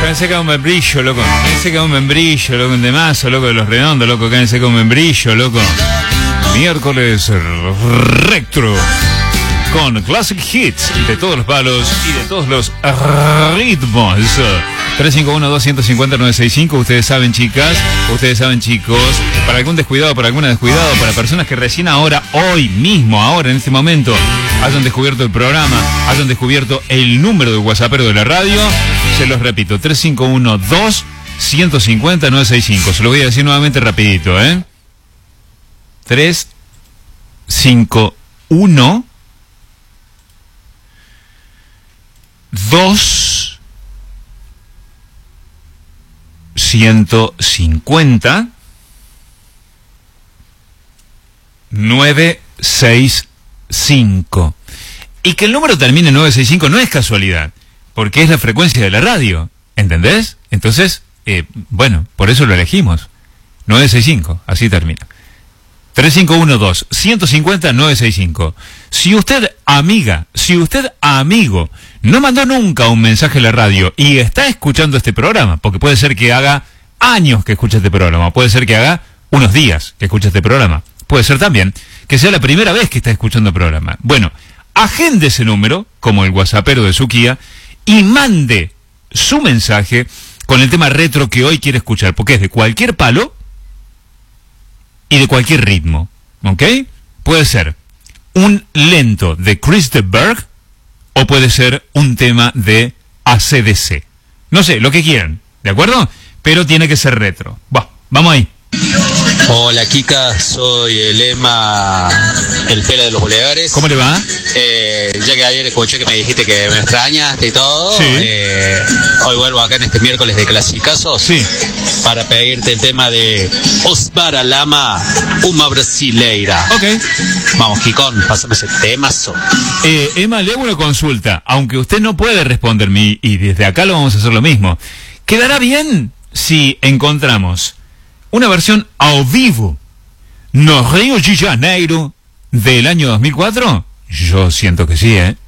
Cádense con un membrillo, loco. Cádense con un membrillo, loco. Un demazo, loco, de los redondos, loco. Cádense con un membrillo, loco. Miércoles retro. Con classic hits de todos los palos y de todos los ritmos. 351-250-965. Ustedes saben, chicas, ustedes saben, chicos, para algún descuidado, para alguna descuidado, para personas que recién ahora, hoy mismo, ahora, en este momento, hayan descubierto el programa, hayan descubierto el número de WhatsAppero de la radio, se los repito, 351-250-965. Se lo voy a decir nuevamente rapidito, 351 150 965. Y que el número termine en 965 no es casualidad, porque es la frecuencia de la radio, ¿entendés? Entonces, bueno, por eso lo elegimos. 965, así termina. 3512-150-965. Si usted, amiga, si usted, amigo, no mandó nunca un mensaje a la radio y está escuchando este programa, porque puede ser que haga años que escuche este programa, puede ser que haga unos días que escuche este programa, puede ser también que sea la primera vez que está escuchando el programa. Bueno, agende ese número, como el WhatsAppero de su Kia, y mande su mensaje con el tema retro que hoy quiere escuchar, porque es de cualquier palo y de cualquier ritmo, ¿ok? Puede ser un lento de Chris de Burgh o puede ser un tema de AC/DC. No sé, lo que quieran, ¿de acuerdo? Pero tiene que ser retro. Vamos ahí. Hola Kika, soy el Emma, el pela de los Bolegares. ¿Cómo le va? Ya que ayer escuché que me dijiste que me extrañaste y todo, sí. Hoy vuelvo acá en este miércoles de Clasicazos, sí, para pedirte el tema de Osmara Lama, uma brasileira. Ok. Vamos, Kikón, pásame ese temazo. Emma, le hago una consulta, aunque usted no puede responderme, y desde acá lo vamos a hacer lo mismo. ¿Quedará bien si encontramos una versión a vivo no Rio de Janeiro del año 2004? Yo siento que sí,